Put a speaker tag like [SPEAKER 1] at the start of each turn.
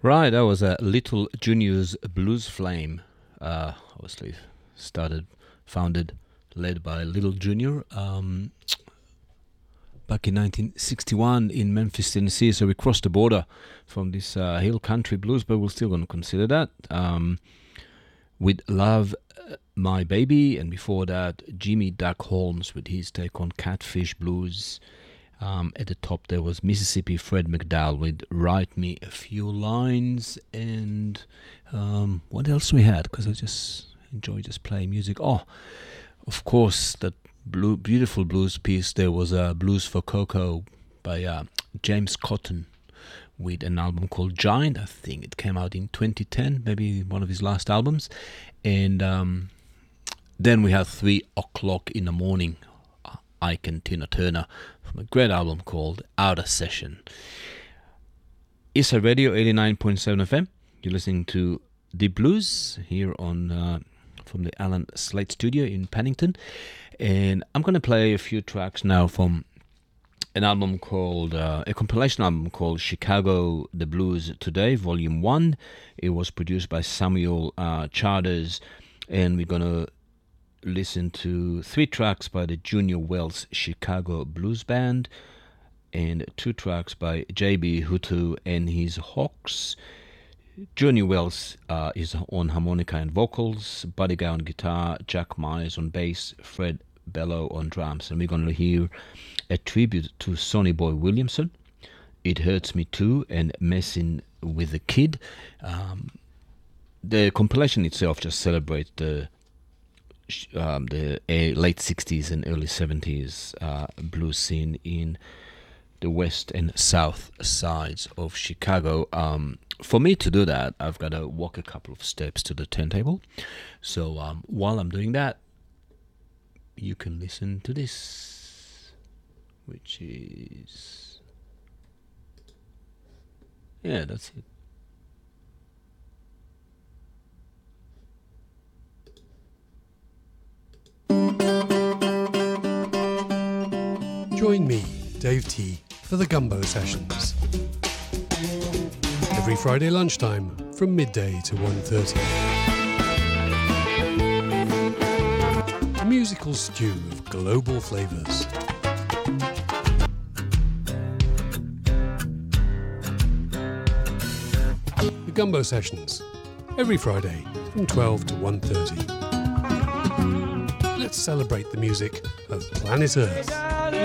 [SPEAKER 1] Right, that was a Little Junior's Blues Flame. Obviously, founded, led by Little Junior back in 1961 in Memphis, Tennessee. So we crossed the border from this hill country blues, but we're still going to consider that. With Love My Baby, and before that, Jimmy Duck Holmes with his take on Catfish Blues. At the top there was Mississippi Fred McDowell with Write Me a Few Lines, and what else we had, because I just enjoy just playing music. Oh, of course, that beautiful blues piece, there was Blues for Cocoa by James Cotton with an album called Giant. I think it came out in 2010, maybe one of his last albums. And then we have 3 o'clock in the morning, Ike and Tina Turner, from a great album called Out of Session. Issa Radio 89.7 FM. You're listening to Deep Blues here on from the Alan Slate Studio in Pennington. And I'm going to play a few tracks now from an album called, a compilation album called Chicago The Blues Today, Volume 1. It was produced by Samuel Charders, and we're going to listen to 3 tracks by the Junior Wells Chicago Blues Band and 2 tracks by J.B. Hutu and his Hawks. Junior Wells is on harmonica and vocals, Buddy Guy on guitar, Jack Myers on bass, Fred Bello on drums. And we're going to hear a tribute to Sonny Boy Williamson, It Hurts Me Too, and Messing with the Kid. The compilation itself just celebrates the late 60s and early 70s blues scene in the west and south sides of Chicago. For me to do that, I've got to walk a couple of steps to the turntable. So while I'm doing that, you can listen to this, which is... yeah, that's it.
[SPEAKER 2] Join me, Dave T, for the Gumbo Sessions. Every Friday lunchtime from midday to 1:30. A musical stew of global flavours. The Gumbo Sessions, every Friday from 12 to 1:30. Let's celebrate the music of planet Earth.